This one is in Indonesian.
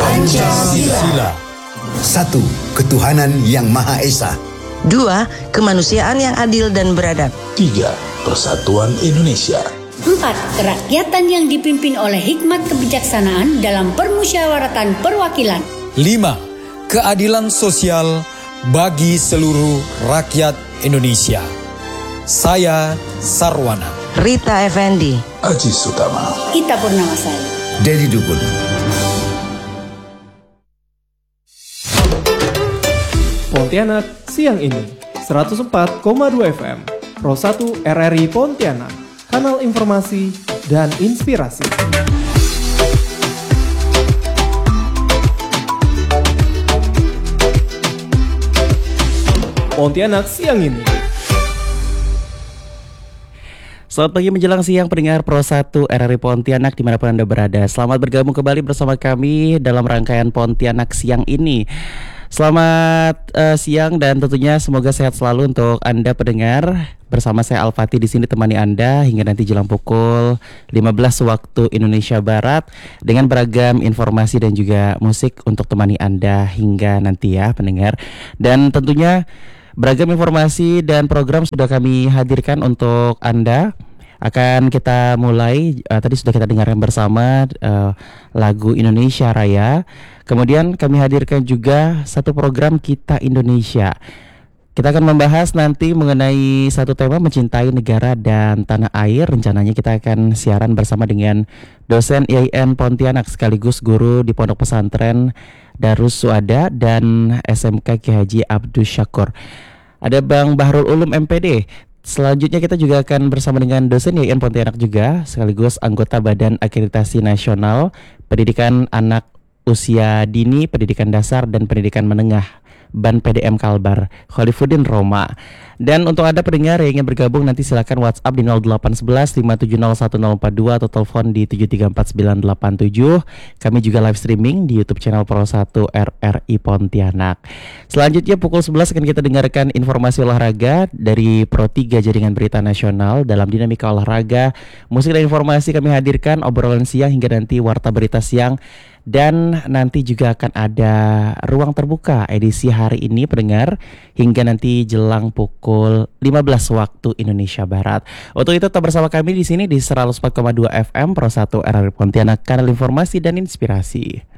Pancasila. 1. Ketuhanan yang Maha Esa. 2. Kemanusiaan yang adil dan beradab. 3. Persatuan Indonesia. 4. Kerakyatan yang dipimpin oleh hikmat kebijaksanaan dalam permusyawaratan perwakilan. 5. Keadilan sosial bagi seluruh rakyat Indonesia. Saya Sarwana. Rita Effendi. Aji Sutama. Ita Purnamasari. Dedi Dukun. Pontianak siang ini 104,2 FM Pro 1 RRI Pontianak, kanal informasi dan inspirasi. Pontianak siang ini. Selamat pagi menjelang siang pendengar Pro 1 RRI Pontianak dimanapun Anda berada. Selamat bergabung kembali bersama kami dalam rangkaian Pontianak siang ini. Selamat siang dan tentunya semoga sehat selalu untuk Anda pendengar. Bersama saya Al-Fatih di sini temani Anda hingga nanti jelang pukul 15 waktu Indonesia Barat dengan beragam informasi dan juga musik untuk temani Anda hingga nanti ya pendengar. Dan tentunya beragam informasi dan program sudah kami hadirkan untuk Anda. Akan kita mulai, tadi sudah kita dengarkan bersama lagu Indonesia Raya. Kemudian kami hadirkan juga satu program Kita Indonesia. Kita akan membahas nanti mengenai satu tema mencintai negara dan tanah air. Rencananya kita akan siaran bersama dengan dosen IAIN Pontianak sekaligus guru di Pondok Pesantren Darus Suada dan SMK Kiai Haji Abdus Syakur. Ada Bang Bahrul Ulum MPD. Selanjutnya kita juga akan bersama dengan dosen IAIN Pontianak juga sekaligus anggota Badan Akreditasi Nasional Pendidikan Anak Usia Dini, Pendidikan Dasar dan Pendidikan Menengah Ban PDM Kalbar, Khalifuddin Roma. Dan untuk Anda pendengar yang ingin bergabung nanti silakan WhatsApp di 0811 5701042 atau telepon di 734987. Kami juga live streaming di YouTube channel Pro 1 RRI Pontianak. Selanjutnya pukul 11 akan kita dengarkan informasi olahraga dari Pro 3 Jaringan Berita Nasional. Dalam dinamika olahraga, musik dan informasi kami hadirkan obrolan siang hingga nanti warta berita siang. Dan nanti juga akan ada ruang terbuka edisi hari ini pendengar hingga nanti jelang pukul 15 waktu Indonesia Barat. Untuk itu tetap bersama kami di sini di 104,2 FM Pro 1 RRI Pontianak, kanal informasi dan inspirasi.